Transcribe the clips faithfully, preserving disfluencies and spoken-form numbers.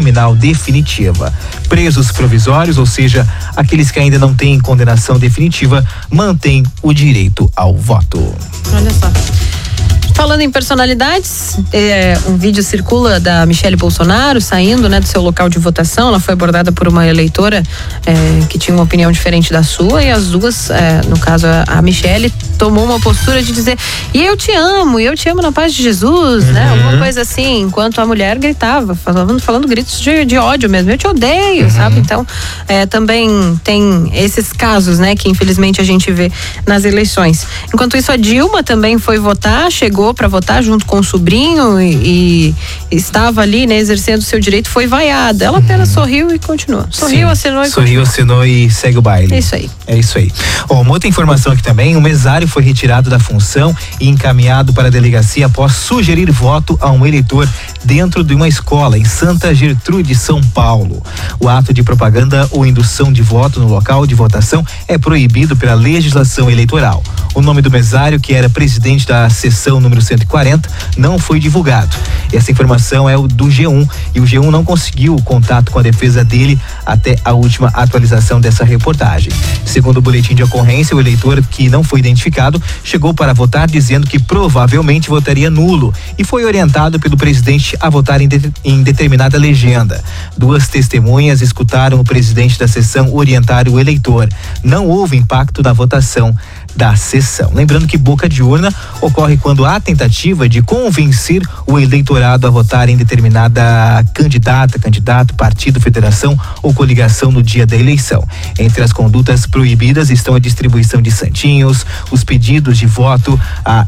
criminal definitiva. Presos provisórios, ou seja, aqueles que ainda não têm condenação definitiva, mantêm o direito ao voto. Olha só. Falando em personalidades, é, um vídeo circula da Michele Bolsonaro saindo, né, do seu local de votação. Ela foi abordada por uma eleitora é, que tinha uma opinião diferente da sua, e as duas, é, no caso a, a Michele, tomou uma postura de dizer: e eu te amo, e eu te amo na paz de Jesus, uhum. né? Alguma coisa assim, enquanto a mulher gritava, falando, falando gritos de, de ódio mesmo. Eu te odeio, uhum. sabe? Então, é, também tem esses casos, né, que infelizmente a gente vê nas eleições. Enquanto isso, a Dilma também foi votar, chegou para votar junto com o sobrinho e, e estava ali, né, exercendo o seu direito, foi vaiada. Ela apenas uhum. sorriu e continuou. Sorriu, Sim. assinou e Sorriu, assinou e segue o baile. É isso aí. É isso aí. Ó, uma outra informação aqui também: o mesário foi retirado da função e encaminhado para a delegacia após sugerir voto a um eleitor dentro de uma escola em Santa Gertrude, São Paulo. O ato de propaganda ou indução de voto no local de votação é proibido pela legislação eleitoral. O nome do mesário, que era presidente da sessão número cento e quarenta, não foi divulgado. Essa informação é o do G um, e o G um não conseguiu contato com a defesa dele até a última atualização dessa reportagem. Segundo o boletim de ocorrência, o eleitor, que não foi identificado, chegou para votar dizendo que provavelmente votaria nulo e foi orientado pelo presidente a votar em, de, em determinada legenda. Duas testemunhas escutaram o presidente da sessão orientar o eleitor. Não houve impacto na votação da sessão. Lembrando que boca de urna ocorre quando há tentativa de convencer o eleitorado a votar em determinada candidata, candidato, partido, federação ou coligação no dia da eleição. Entre as condutas proibidas estão a distribuição de santinhos, os pedidos de voto, a,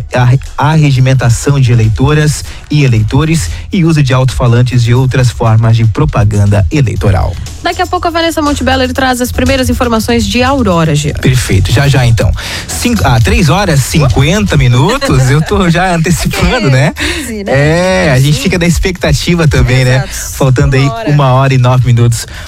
a, a regimentação de eleitoras e eleitores e uso de alto-falantes e outras formas de propaganda eleitoral. Daqui a pouco a Vanessa Montebello ele traz as primeiras informações de Aurora, Gia. Perfeito, já já então. Cinco, ah, três horas e cinquenta minutos, eu tô já antecipando, né? quinze, né? É, a gente fica na expectativa também, é, né? Exato. Faltando uma aí hora. uma hora e nove minutos